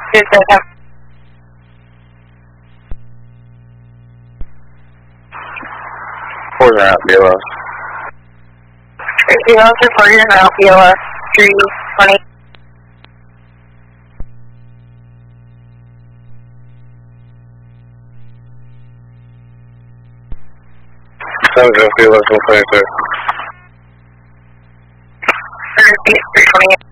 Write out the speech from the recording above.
Good, good. Reporting out, BLS. 30 reporting out, BLS 320. 7 BLS 122. 320.